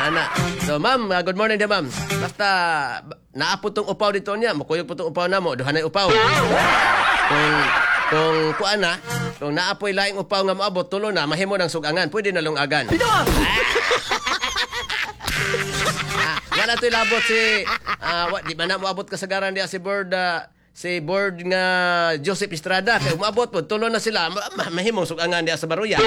Ana. So ma'am, good morning dia ma'am. Basta naapot tong upaw dito niya, makuyog po tong upaw namo, duhanay upaw. Kung kuan na, kung naapoy laing upaw nga moabot tulo na mahimo ng sugangan, pwede na lungagan. Wala to'y labot si di man na moabot kasagaran dia si board nga Joseph Estrada kay umabot po tulo na sila mahimong sugangan dia sa Baruya.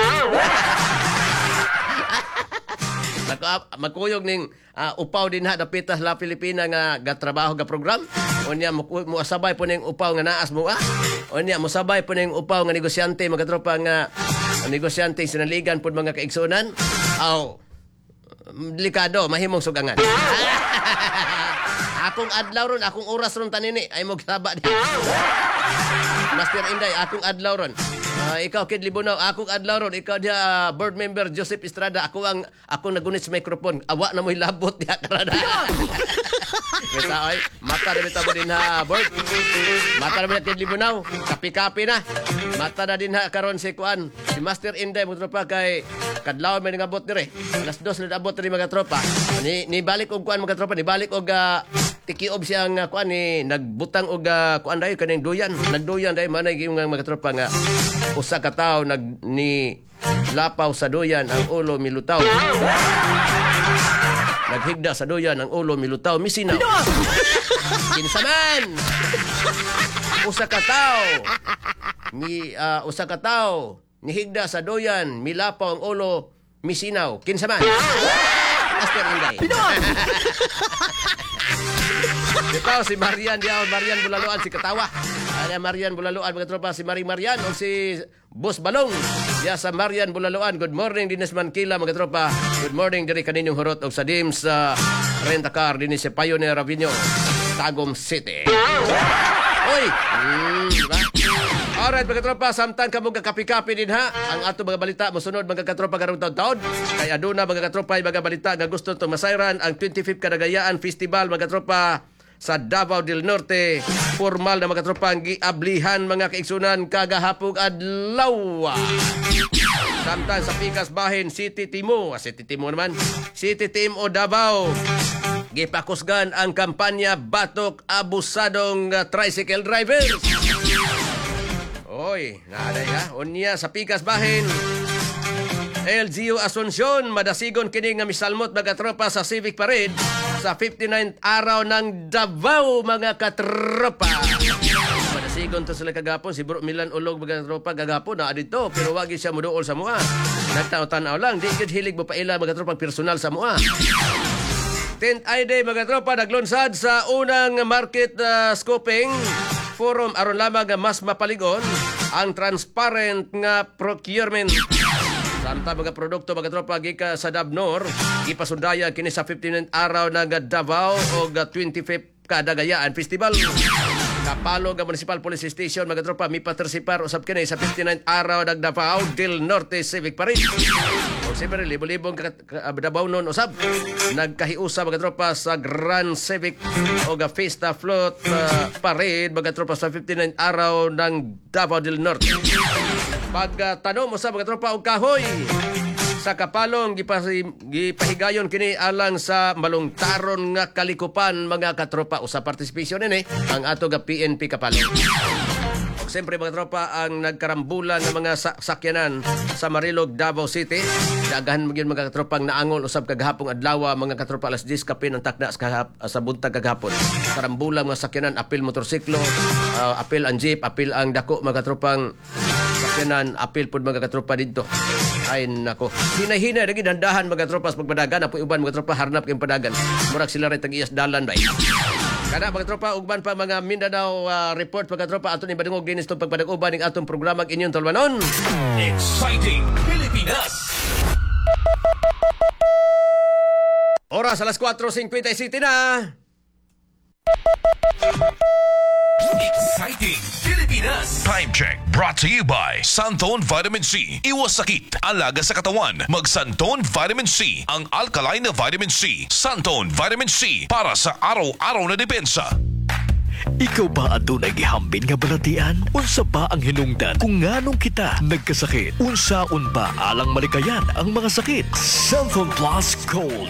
Magkuyog ning upaw din ha dapitas la Pilipina nga gatrabaho ga program. Unya mo sabay po ning upaw nga naas mo Unya mo sabay po ning upaw nga negosyante mga tropa nga negosyante sinaligan pud mga kaigsunan. Delikado mahimong sugangan. Akong adlaw ron, akong oras ron tanini ay magsaba di. Master Inday, akong adlaw ron. Ikaw Kid Libunaw, akong adlaw ron, ikaw dia board member Joseph Estrada, akong nagunit sa microphone. Awa na mo'y labot diya karada. Mesa oy, mata na bitaw din ha board. Mata na Kid Libunaw, kapi-kapi na. Mata na din ha karon si kuan, si Master Inday mo tropa kay kadlaw may nangabot dire. Alas 2 na abot ri mga tropa. Ni balik og kuan mga tropa, ni balik og tikiob siyang kuan ni nagbutang og kuan dayon kaning duyan. Nagduyan dayon manay gyud mga tropa nga usa ka tawo ni lapaw sa duyan ang ulo milutaw. Naghigda sa duyan ang ulo milutaw misinaw. Kinsa man? Usa ka tawo nihigda sa duyan milapaw ang ulo misinaw. Kinsa man? Master Inday. Ito si Marian Bulaluan si Katawa. Marian Bulaluan mga tropa si Marian o si Boss Balong. Diya sa Marian Bulaluan. Good morning dinis Mankila mga tropa. Good morning diri kaninyong hurot og sa Dims Rent-A-Car dinis si Pioneer Avenue, Tagum City. Oy, diba? Alright mga tropa, samtang kamo kapi-kapi din ha. Ang ato mga balita mosunod mga katropa karong taon-taon. Kay aduna mga katropa ay mga balita nga gusto to masayran ang 25th Kadagayaan Festival mga katropa sa Davao del Norte. Formal na mga katropa ang giablihan mga kaigsunan kagahapog adlaw. Samtang sa Pikas Bahin, City Timo naman, City Team o Davao. Gipakusgan ang kampanya Batok Abusadong Tricycle Drivers. Oy, naaday ha. Unya sa Pikas Bahin, LGU Asuncion, madasigon kini nga misalmot mga tropa sa Civic Parade sa 59th araw ng Davao mga katropa. Madasigon to sila kagapon, si Bro Milan Ulog mga tropa kagapon na adito, pero wagi siya muduol sa mua. Nagtanaw-tanaw lang, di gid hilig mo paila mga tropa personal sa mua. 10th ID mga tropa naglunsad sa unang market scoping forum aron lamang nga mas mapaligon ang transparent nga procurement. Samtang mga produkto mga tropa gika sa Davnor ipasundaya kini sa 15th araw ng Davao o 25th Kadagayaan Festival. Kapalo nga Municipal Police Station mga tropa mipatersipar usab kini sa 59th araw ng Davao del Norte Civic Parade. O siyempre libo-libong Davao non usab nagkahiusa mga tropa sa Grand Civic o Fiesta Float Parade mga tropa sa 59th araw ng Davao del Norte. Pagtanong mo sa mga tropa og kahoy sa kapalong gipahigayon kini alang sa malungtaron nga kalikupan mga katropa usa partisipasyon ini ang ato ga PNP Kapalong. Og siyempre mga tropa ang nagkarambulan ng mga sakyanan sa Marilog, Davao City. Daghan magyud mga katropang naangol usab kagahapong adlaw mga katropa alas 10 kapin ang takda sa buntag kagahapon. Karambulan mga sakyanan apil motorsiklo, apil ang jeep, apil ang dako mga katropang sakyanan, apil pud mga katropa dito. Ay nako. Hinay-hinay lagi dandahan mga tropa sa pagpadagan apoy uban mga tropa harnap kay padagan. Murag sila ray tag-iyas dalan bay. Kada mga tropa ugban pa mga Mindanao report mga tropa aton ibadungog dinis tong pagpadag-uban ning atong programa inyong tolmanon. Exciting Pilipinas. Oras alas 4:57 na. Exciting Pilipinas. Time check brought to you by Santon Vitamin C. Iwas sakit, alaga sa katawan. Mag Santon Vitamin C, ang alkaline na vitamin C. Santon Vitamin C para sa araw-araw na depensa. Ikaw ba adunay gihambin nga balatian? Unsa ba ang hinungdan kung nganong kita nagkasakit? Unsaon ba alang malikayan ang mga sakit? Santon Plus Gold